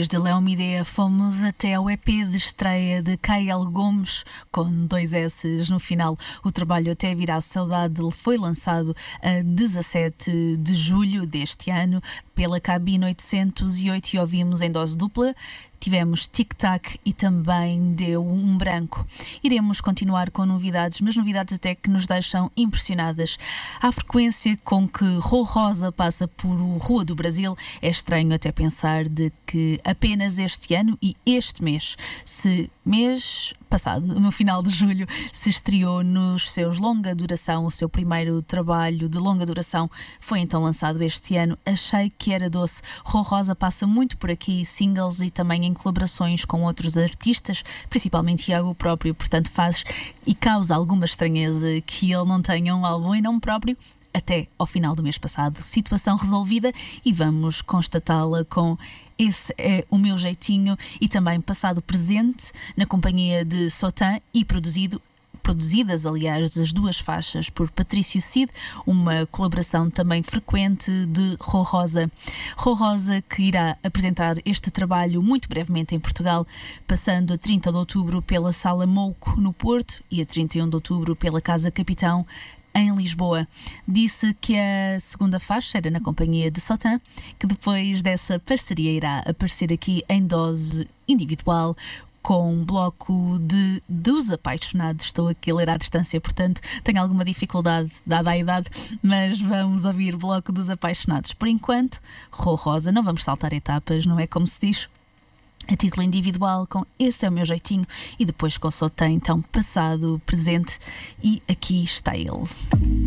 depois de Léo Midea, fomos até ao EP de estreia de Kael Gomes, com 2 S's no final. O trabalho Até Virá Saudade foi lançado a 17 de julho deste ano pela Cabine 808 e ouvimos em dose dupla. Tivemos Tic Tac e também Deu um Branco. Iremos continuar com novidades, mas novidades até que nos deixam impressionadas. A frequência com que Rô Rosa passa por Rua do Brasil é estranho até pensar de que apenas este ano e este mês passado, no final de julho, se estreou nos seus longa duração. O seu primeiro trabalho de longa duração foi então lançado este ano. Achei que era doce. Rô Rosa passa muito por aqui, singles e também em colaborações com outros artistas, principalmente Iago próprio, portanto faz e causa alguma estranheza que ele não tenha um álbum em nome próprio até ao final do mês passado. Situação resolvida e vamos constatá-la com Esse É o Meu Jeitinho e também passado presente na companhia de Sotan e produzidas, aliás, as 2 faixas por Patrício Cid, uma colaboração também frequente de Rô Rosa. Rô Rosa que irá apresentar este trabalho muito brevemente em Portugal, passando a 30 de outubro pela Sala Mouco no Porto e a 31 de outubro pela Casa Capitão em Lisboa. Disse que a segunda faixa era na companhia de Sotan, que depois dessa parceria irá aparecer aqui em dose individual com um bloco dos apaixonados. Estou aqui a ler à distância, portanto tenho alguma dificuldade dada a idade, mas vamos ouvir Bloco dos Apaixonados. Por enquanto, Rô Rosa, não vamos saltar etapas, não é como se diz? A título individual com Esse É o Meu Jeitinho e depois com Sotan, então passado, presente e aqui está ele.